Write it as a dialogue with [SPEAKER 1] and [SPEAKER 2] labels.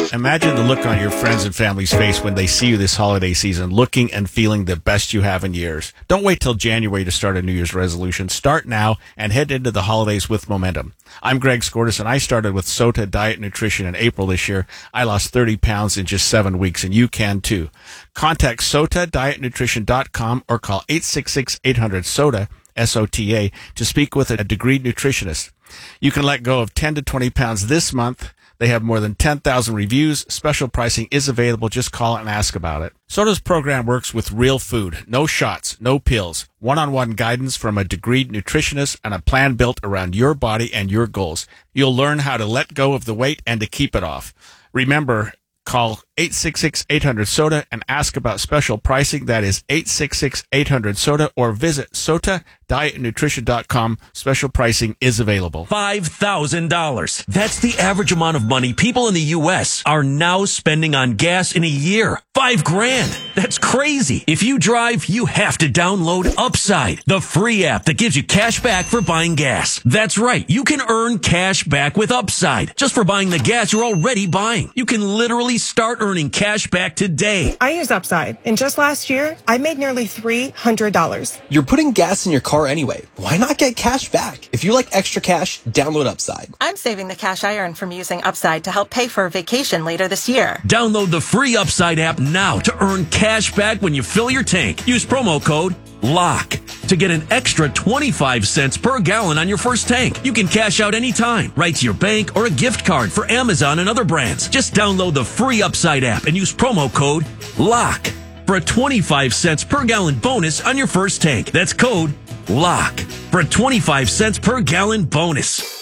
[SPEAKER 1] Imagine the look on your friends and family's face when they see you this holiday season, looking and feeling the best you have in years. Don't wait till January to start a New Year's resolution. Start now and head into the holidays with momentum. I'm Greg Skordas, and I started with SOTA Diet Nutrition in April this year. I lost 30 pounds in just 7 weeks, and you can too. Contact SOTADietNutrition.com or call 866-800-SOTA, SOTA, to speak with a degreed nutritionist. You can let go of 10 to 20 pounds this month. They have more than 10,000 reviews. Special pricing is available. Just call and ask about it. SOTA's program works with real food. No shots, no pills. One-on-one guidance from a degreed nutritionist and a plan built around your body and your goals. You'll learn how to let go of the weight and to keep it off. Remember, call 866-800-SOTA and ask about special pricing. That is 866-800-SOTA, or visit SOTADietNutrition.com. Special pricing is available.
[SPEAKER 2] $5,000. That's the average amount of money people in the U.S. are now spending on gas in a year. $5,000. That's crazy. If you drive, you have to download Upside, the free app that gives you cash back for buying gas. That's right. You can earn cash back with Upside just for buying the gas you're already buying. You can literally start earning cash back today.
[SPEAKER 3] I use Upside, and just last year, I made nearly $300.
[SPEAKER 4] You're putting gas in your car anyway. Why not get cash back? If you like extra cash, download Upside.
[SPEAKER 5] I'm saving the cash I earn from using Upside to help pay for a vacation later this year.
[SPEAKER 2] Download the free Upside app now to earn cash back when you fill your tank. Use promo code LOCK to get an extra 25 cents per gallon on your first tank. You can cash out anytime, right to your bank or a gift card for Amazon and other brands. Just download the free Upside app and use promo code LOCK for a 25 cents per gallon bonus on your first tank. That's code LOCK for a 25 cents per gallon bonus.